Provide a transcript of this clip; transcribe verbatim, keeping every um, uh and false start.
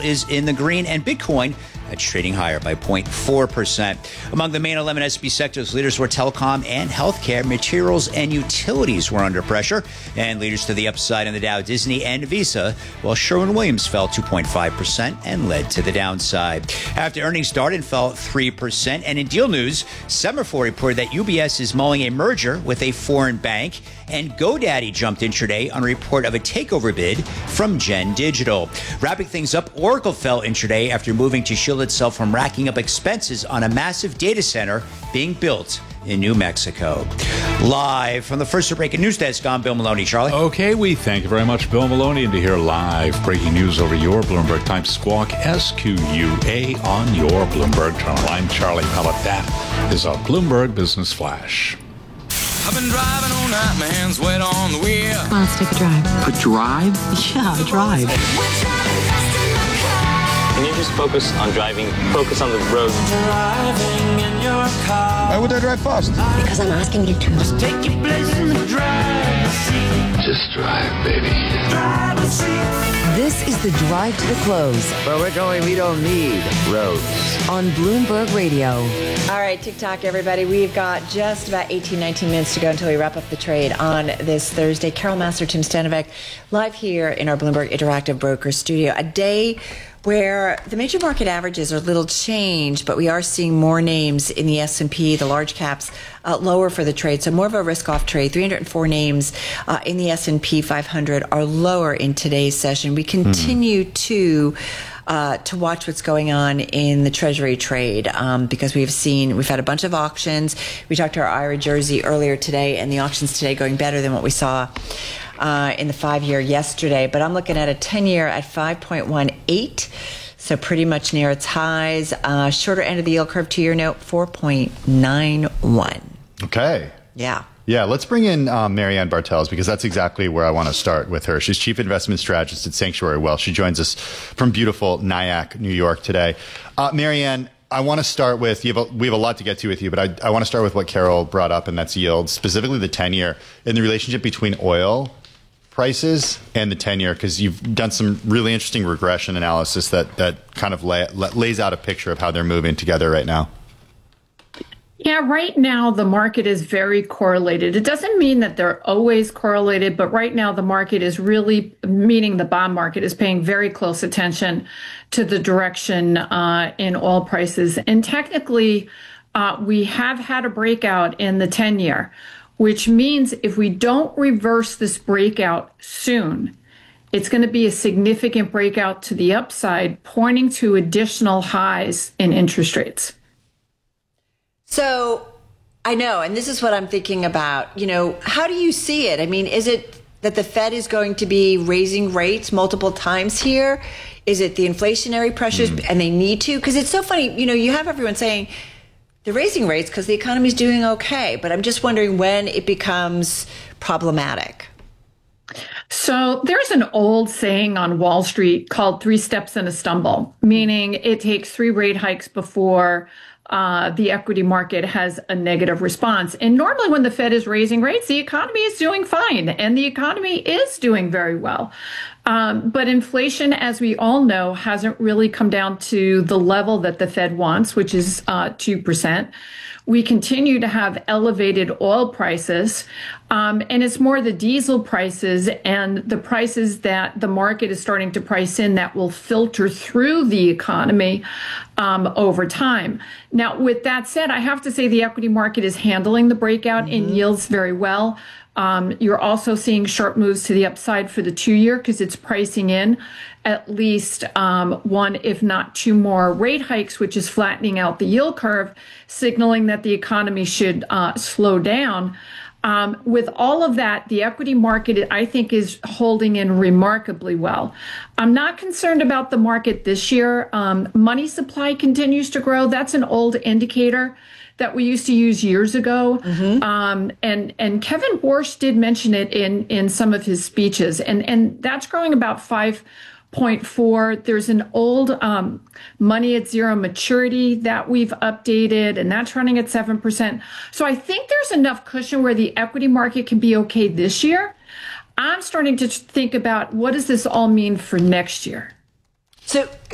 is in the green, and Bitcoin that's trading higher by zero point four percent. Among the main eleven S and P sectors, leaders were telecom and healthcare. Materials and utilities were under pressure. And leaders to the upside in the Dow, Disney and Visa, while Sherwin-Williams fell two point five percent and led to the downside. After earnings started, fell three percent. And in deal news, Semafor reported that U B S is mulling a merger with a foreign bank. And GoDaddy jumped intraday on a report of a takeover bid from Gen Digital. Wrapping things up, Oracle fell intraday after moving to shield itself from racking up expenses on a massive data center being built in New Mexico. Live from the First Breaking News Desk, I'm Bill Maloney. Charlie? Okay, we thank you very much, Bill Maloney, and to hear live breaking news over your Bloomberg Time Squawk, S Q U A, on your Bloomberg Terminal. I'm Charlie. How about that? Is a Bloomberg Business Flash. I've been driving all night, my hands wet on the wheel. Come on, let's take a drive. A drive? Yeah, a drive. Can you just focus on driving? Focus on the road. Driving in your car. Why would I drive fast? Because I'm asking you to. Just take your place in the driver's seat. Just drive, baby. Driver's seat. This is the Drive to the Close. Where we're going, we don't need roads. On Bloomberg Radio. All right, TikTok, everybody. We've got just about eighteen, nineteen minutes to go until we wrap up the trade on this Thursday. Carol Master, Tim Stanovic, live here in our Bloomberg Interactive Broker studio. A day where the major market averages are little changed, but we are seeing more names in the S and P, the large caps, uh, lower for the trade. So more of a risk-off trade. three hundred four names uh, in the S and P five hundred are lower in today's session. We continue mm. to... Uh, to watch what's going on in the Treasury trade um, because we've seen, we've had a bunch of auctions. We talked to our I R A Jersey earlier today, and the auctions today going better than what we saw uh, in the five-year yesterday. But I'm looking at a ten-year at five point one eight, so pretty much near its highs. Uh, shorter end of the yield curve, two-year note, four point nine one. Okay. Yeah. Yeah, let's bring in um, Marianne Bartels, because that's exactly where I want to start with her. She's Chief Investment Strategist at Sanctuary Wealth. She joins us from beautiful Nyack, New York today. Uh, Marianne, I want to start with, you have a, we have a lot to get to with you, but I, I want to start with what Carol brought up, and that's yield, specifically the ten-year, and the relationship between oil prices and the ten-year, because you've done some really interesting regression analysis that, that kind of lay, lays out a picture of how they're moving together right now. Yeah, right now the market is very correlated. It doesn't mean that they're always correlated, but right now the market is really, meaning the bond market is paying very close attention to the direction uh, in oil prices. And technically, uh, we have had a breakout in the ten-year, which means if we don't reverse this breakout soon, it's going to be a significant breakout to the upside, pointing to additional highs in interest rates. So I know, and this is what I'm thinking about, you know, how do you see it? I mean, is it that the Fed is going to be raising rates multiple times here? Is it the inflationary pressures mm. and they need to? Because it's so funny, you know, you have everyone saying they're raising rates because the economy is doing okay. But I'm just wondering when it becomes problematic. So there's an old saying on Wall Street called three steps and a stumble, meaning it takes three rate hikes before Uh, the equity market has a negative response. And normally when the Fed is raising rates, the economy is doing fine, and the economy is doing very well. Um, but inflation, as we all know, hasn't really come down to the level that the Fed wants, which is uh, two percent. We continue to have elevated oil prices, um, and it's more the diesel prices and the prices that the market is starting to price in that will filter through the economy um, over time. Now, with that said, I have to say the equity market is handling the breakout mm-hmm. in yields very well. Um, you're also seeing sharp moves to the upside for the two-year because it's pricing in at least um, one, if not two more rate hikes, which is flattening out the yield curve, signaling that the economy should uh, slow down. Um, with all of that, the equity market, I think, is holding in remarkably well. I'm not concerned about the market this year. Um, money supply continues to grow. That's an old indicator that we used to use years ago. Mm-hmm. Um, and, and Kevin Warsh did mention it in, in some of his speeches. And, and that's growing about five point four. There's an old um, money at zero maturity that we've updated, and that's running at seven percent. So I think there's enough cushion where the equity market can be okay this year. I'm starting to think about what does this all mean for next year? So